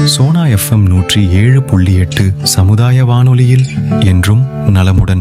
Sona FM 107.8 சமுதாய வானொலியில் என்றும் நலமுடன்.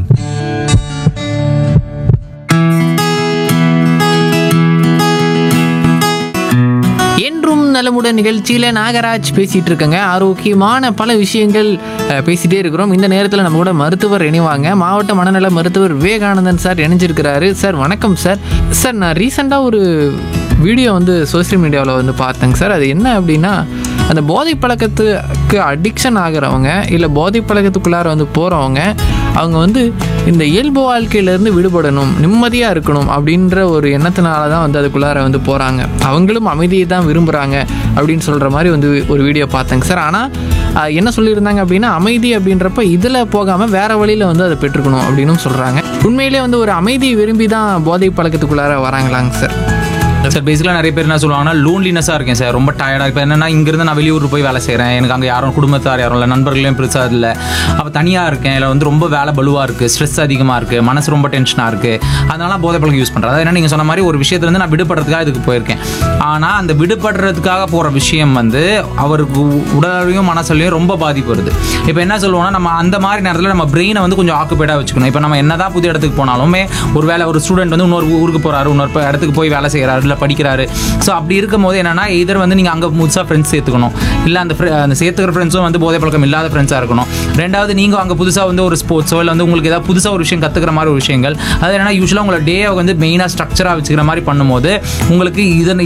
என்றும் நலமுடன் நிகழ்ச்சியில் நாகராஜ் பேசிகிட்டு இருக்கங்க. ஆரோக்கியமான பல விஷயங்கள் பேசிகிட்டே இருக்கிறோம். இந்த நேரத்தில் நம்ம கூட மருத்துவர் இணைவாங்க. மாவட்ட மனநல மருத்துவர் விவேகானந்தன் சார் இணைஞ்சிருக்கிறாரு. சார் வணக்கம் சார். சார் நான் ரீசெண்டாக ஒரு வீடியோ சோஷியல் மீடியாவில் பார்த்தேங்க சார். அது என்ன அப்படின்னா, அந்த போதை பழக்கத்துக்கு அடிக்ஷன் ஆகிறவங்க இல்லை போதை பழக்கத்துக்குள்ளார போகிறவங்க அவங்க இந்த இயல்பு வாழ்க்கையிலேருந்து விடுபடணும், நிம்மதியாக இருக்கணும் அப்படின்ற ஒரு எண்ணத்தினால தான் அதுக்குள்ளார போகிறாங்க. அவங்களும் அமைதியை தான் விரும்புகிறாங்க அப்படின்னு சொல்கிற மாதிரி ஒரு வீடியோ பார்த்தேங்க சார். ஆனால் என்ன சொல்லியிருந்தாங்க அப்படின்னா, அமைதி அப்படின்றப்ப இதில் போகாமல் வேறு வழியில் அதை பெற்றுக்கணும் அப்படின்னு சொல்கிறாங்க. உண்மையிலே ஒரு அமைதியை விரும்பி தான் போதை பழக்கத்துக்குள்ளார வராங்களாங்க சார்? சார் பேசிக்கலாக நிறைய பேர் என்ன சொல்லுவாங்கன்னா, லோன்லினஸாக இருக்கேன் சார், ரொம்ப டயர்டாக. இப்போ என்னென்னா, இங்கேருந்து நான் வெளியூர் போய் வேலை செய்கிறேன், எனக்கு அங்கே யாரும் குடும்பத்தார் யாரும் இல்லை, நண்பர்களையும் பெருசாக இல்லை, அப்போ தனியாக இருக்கேன், இல்லை ரொம்ப வேலை பலுவாக இருக்குது, ஸ்ட்ரெஸ் அதிகமாக இருக்குது, மனசு ரொம்ப டென்ஷனாக இருக்குது, அதனால போதை பழக்கம் யூஸ் பண்ணுறேன். அது என்ன நீங்கள் சொன்ன மாதிரி ஒரு விஷயத்துலேருந்து நான் விடுபடுறதுக்காக இதுக்கு போயிருக்கேன். ஆனால் அந்த விடுபடுறதுக்காக போகிற விஷயம் அவருக்கு உடலையும் மனசுலையும் ரொம்ப பாதிப்பு வருது. இப்போ என்ன சொல்லுவோம்னா, நம்ம அந்த மாதிரி நேரத்தில் நம்ம பிரெயினை கொஞ்சம் ஆக்குபைடாக வச்சுக்கணும். இப்போ நம்ம என்ன தான் புது இடத்துக்கு போனாலுமே, ஒரு வேலை ஒரு ஸ்டூடெண்ட் இன்னொரு ஊருக்கு போகிறாரு, இன்னொரு இடத்துக்கு போய் வேலை செய்கிறாரு, படிக்கிறாரு. ஸோ அப்படி இருக்கும் போது என்னன்னா, இதர் நீங்கள் அங்கே புதுசாக ஃப்ரெண்ட்ஸ் சேர்த்துக்கணும், இல்லை அந்த சேர்த்துக்கிற ஃப்ரெண்ட்ஸும் போதை பழக்கம் இல்லாத ஃப்ரெண்ட்ஸாக இருக்கணும். ரெண்டாவது, நீங்கள் அங்கே புதுசாக ஒரு ஸ்போர்ட்ஸோ இல்லை உங்களுக்கு ஏதாவது புதுசாக ஒரு விஷயம் கற்றுக்கிற மாதிரி ஒரு விஷயங்கள், அது என்னன்னா யூஸ்வலாக உங்களோட டேவை மெயினாக ஸ்ட்ரக்சராக வச்சுக்கிற மாதிரி பண்ணும்போது உங்களுக்கு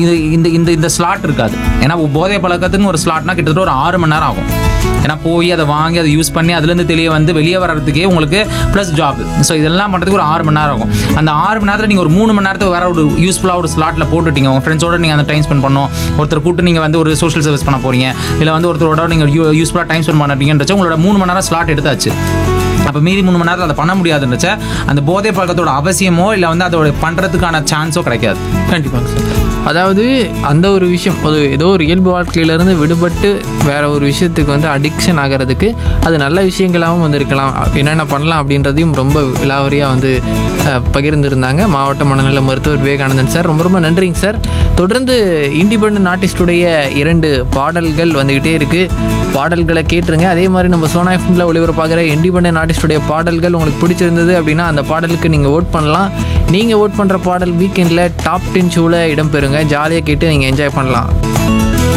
இந்த ஸ்லாட் இருக்காது. ஏன்னா போதை பழக்கத்துக்கு ஒரு ஸ்லாட்னா கிட்டத்தட்ட ஒரு 6 மணி நேரம் ஆகும். ஏன்னா போய் அதை வாங்கி அதை யூஸ் பண்ணி அதுலேருந்து வெளியே வர்றதுக்கே உங்களுக்கு ப்ளஸ் ஜாப். ஸோ இதெல்லாம் பண்ணுறதுக்கு ஒரு 6 மணி நேரம் ஆகும். அந்த 6 மணி நேரத்தில் நீங்கள் ஒரு 3 மணி நேரத்துக்கு வேற ஒரு யூஸ்ஃபுல்லாக ஒரு ஸ்லாட்டில் போட்டுட்டீங்க. உங்கள் ஃப்ரெண்ட்ஸோட நீங்கள் அந்த டைம் ஸ்பெண்ட் பண்ணணும், ஒருத்தர் கூட்டு நீங்கள் ஒரு சோஷியல் சர்வீஸ் பண்ண போகிறீங்க, இல்லை ஒருத்தரோட நீங்கள் யூஸ்ஃபுல்லாக டைம் ஸ்பெண்ட் பண்ணுறீங்கன்றச்ச உங்களோட 3 மணி நேரம் ஸ்லாட் எடுத்தாச்சு. அப்போ மீதி 3 மணி நேரத்தில் அதை பண்ண முடியாதுன்றச்ச அந்த போதை பழக்கத்தோட அவசியமோ இல்லை அதோட பண்ணுறதுக்கான சான்ஸோ கிடைக்காது. கண்டிப்பாங்க சார். அதாவது அந்த ஒரு விஷயம் ஏதோ ஒரு இயல்பு வாழ்க்கையிலேருந்து விடுபட்டு வேற ஒரு விஷயத்துக்கு அடிக்ஷன் ஆகிறதுக்கு அது நல்ல விஷயங்களாகவும் இருக்கலாம், என்னென்ன பண்ணலாம் அப்படின்றதையும் ரொம்ப விலாவரியாக பகிர்ந்துருந்தாங்க மாவட்ட மனநல மருத்துவர் விவேகானந்தன் சார். ரொம்ப ரொம்ப நன்றிங்க சார். தொடர்ந்து இண்டிபெண்டன்ட் ஆர்டிஸ்டுடைய 2 பாடல்கள் வந்துக்கிட்டே இருக்குது. பாடல்களை கேட்டுருங்க. அதே மாதிரி நம்ம சோனா எஃப்எம்ல ஒளிபரப்பாகிற இண்டிபெண்டன்ட் ஆர்டிஸ்டுடைய பாடல்கள் உங்களுக்கு பிடிச்சிருந்தது அப்படின்னா அந்த பாடலுக்கு நீங்கள் ஓட் பண்ணலாம். நீங்கள் ஓட் பண்ணுற பாடல் வீக்கெண்டில் டாப் 10 ஷோவில் இடம்பெறுங்க. ஜாலியாக கேட்டு நீங்கள் என்ஜாய் பண்ணலாம்.